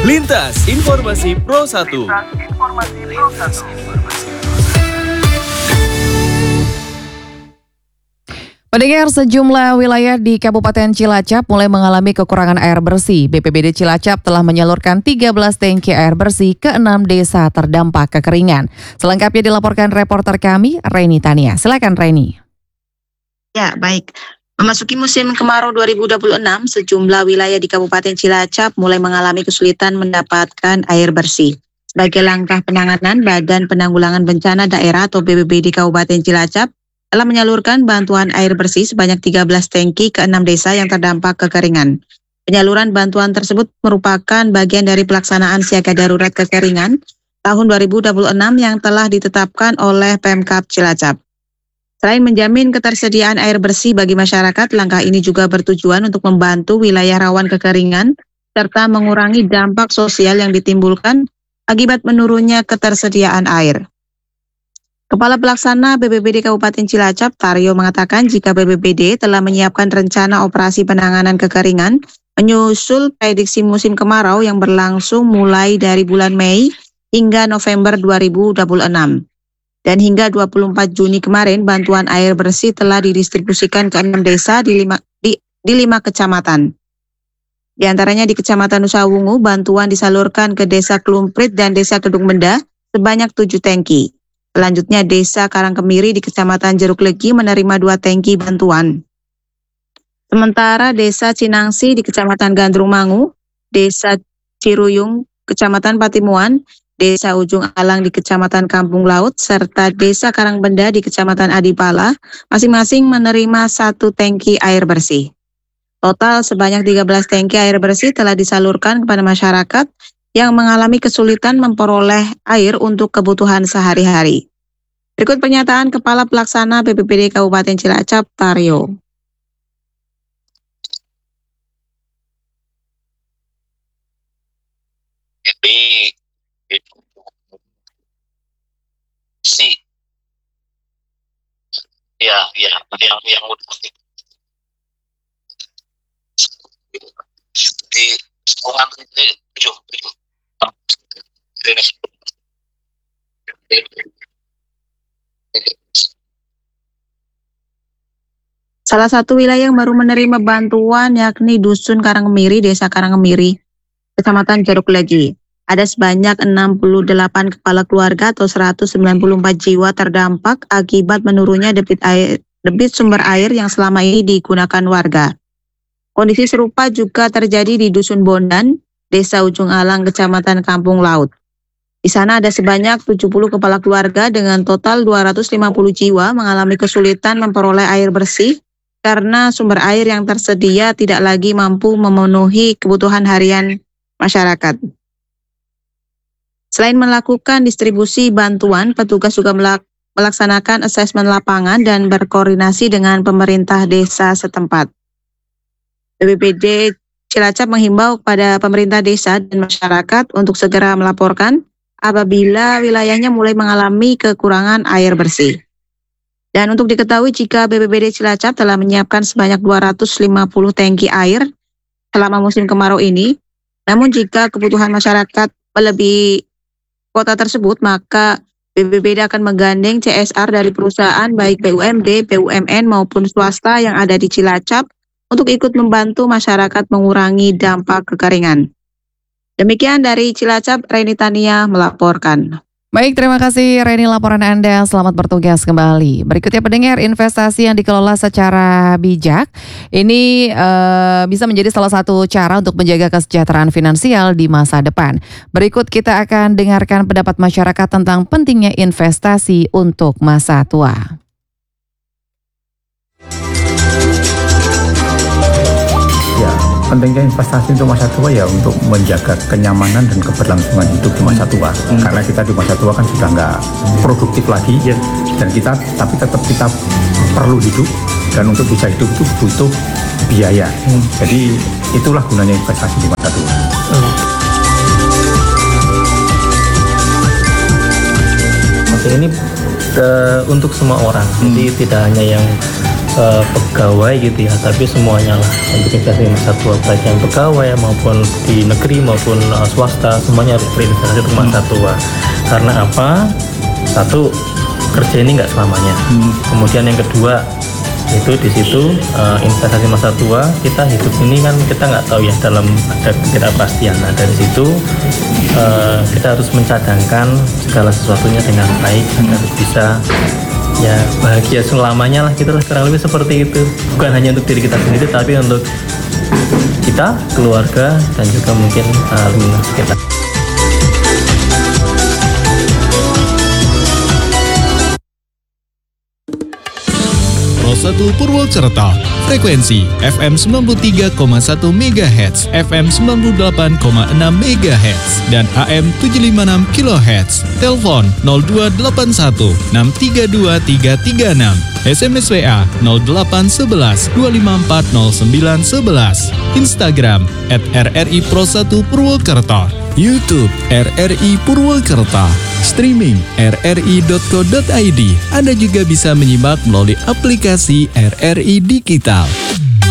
Lintas Informasi Pro 1. Pendengar, sejumlah wilayah di Kabupaten Cilacap mulai mengalami kekurangan air bersih. BPBD Cilacap telah menyalurkan 13 tangki air bersih ke 6 desa terdampak kekeringan. Selengkapnya dilaporkan reporter kami, Reni Tania. Silakan Reni. Ya, baik. Memasuki musim kemarau 2026, sejumlah wilayah di Kabupaten Cilacap mulai mengalami kesulitan mendapatkan air bersih. Sebagai langkah penanganan, Badan Penanggulangan Bencana Daerah atau BPBD Kabupaten Cilacap telah menyalurkan bantuan air bersih sebanyak 13 tangki ke 6 desa yang terdampak kekeringan. Penyaluran bantuan tersebut merupakan bagian dari pelaksanaan siaga darurat kekeringan tahun 2026 yang telah ditetapkan oleh Pemkab Cilacap. Selain menjamin ketersediaan air bersih bagi masyarakat, langkah ini juga bertujuan untuk membantu wilayah rawan kekeringan serta mengurangi dampak sosial yang ditimbulkan akibat menurunnya ketersediaan air. Kepala Pelaksana BPBD Kabupaten Cilacap, Taryo, mengatakan jika BPBD telah menyiapkan rencana operasi penanganan kekeringan menyusul prediksi musim kemarau yang berlangsung mulai dari bulan Mei hingga November 2026. Dan hingga 24 Juni kemarin, bantuan air bersih telah didistribusikan ke 6 desa di 5 kecamatan. Di antaranya di Kecamatan Nusa Wungu, bantuan disalurkan ke Desa Klumprit dan Desa Kedung Benda sebanyak 7 tangki. Selanjutnya Desa Karangkemiri di Kecamatan Jeruk Legi menerima 2 tangki bantuan. Sementara Desa Cinangsi di Kecamatan Gandrung Mangu, Desa Ciruyung, Kecamatan Patimuan, Desa Ujung Alang di Kecamatan Kampung Laut, serta Desa Karangbenda di Kecamatan Adipala, masing-masing menerima 1 tangki air bersih. Total sebanyak 13 tangki air bersih telah disalurkan kepada masyarakat yang mengalami kesulitan memperoleh air untuk kebutuhan sehari-hari. Berikut pernyataan Kepala Pelaksana BPBD Kabupaten Cilacap, Taryo. Jadi, yang mudah di sekolah ini 7. Salah satu wilayah yang baru menerima bantuan yakni Dusun Karangkemiri, Desa Karangkemiri, Kecamatan Jeruk Legi. Ada sebanyak 68 kepala keluarga atau 194 jiwa terdampak akibat menurunnya debit sumber air yang selama ini digunakan warga. Kondisi serupa juga terjadi di Dusun Bondan, Desa Ujung Alang, Kecamatan Kampung Laut. Di sana ada sebanyak 70 kepala keluarga dengan total 250 jiwa mengalami kesulitan memperoleh air bersih karena sumber air yang tersedia tidak lagi mampu memenuhi kebutuhan harian masyarakat. Selain melakukan distribusi bantuan, petugas juga melaksanakan asesmen lapangan dan berkoordinasi dengan pemerintah desa setempat. BPBD Cilacap menghimbau kepada pemerintah desa dan masyarakat untuk segera melaporkan apabila wilayahnya mulai mengalami kekurangan air bersih. Dan untuk diketahui jika BPBD Cilacap telah menyiapkan sebanyak 250 tangki air selama musim kemarau ini, namun jika kebutuhan masyarakat melebihi kota tersebut, maka BPBD akan menggandeng CSR dari perusahaan baik BUMD, BUMN maupun swasta yang ada di Cilacap untuk ikut membantu masyarakat mengurangi dampak kekeringan. Demikian dari Cilacap, Reni Tania melaporkan. Baik, terima kasih Reni laporan Anda. Selamat bertugas kembali. Berikutnya pendengar, investasi yang dikelola secara bijak ini bisa menjadi salah satu cara untuk menjaga kesejahteraan finansial di masa depan. Berikut kita akan dengarkan pendapat masyarakat tentang pentingnya investasi untuk masa tua. Pentingnya investasi untuk masa tua ya untuk menjaga kenyamanan dan keberlangsungan hidup di masa tua. Karena kita di masa tua kan sudah nggak produktif lagi, dan tapi tetap kita perlu hidup, dan untuk bisa hidup itu butuh biaya. Jadi itulah gunanya investasi di masa tua. Oke, ini untuk semua orang, jadi tidak hanya yang pegawai gitu ya, tapi semuanya lah untuk investasi masa tua, baik yang pegawai maupun di negeri maupun swasta, semuanya harus berinvestasi untuk masa tua. Karena apa? Satu, kerja ini nggak selamanya. Kemudian yang kedua, itu di situ investasi masa tua, kita hidup ini kan kita nggak tahu ya, dalam ada ketidakpastian. Nah dari situ kita harus mencadangkan segala sesuatunya dengan baik agar bisa ya bahagia selamanya lah, gitu lah, kurang lebih seperti itu. Bukan hanya untuk diri kita sendiri, tapi untuk kita, keluarga, dan juga mungkin lingkungan sekitar. Pro 1 Purwokerto, frekuensi FM 93,1 MHz, FM 98,6 MHz, dan AM 756 kHz. Telepon 0281 632 336. SMS WA 0811 254 0911. Instagram @RRI Pro 1 Purwokerto. YouTube RRI Purwokerto. Streaming rri.co.id. Anda juga bisa menyimak melalui aplikasi RRI Digital.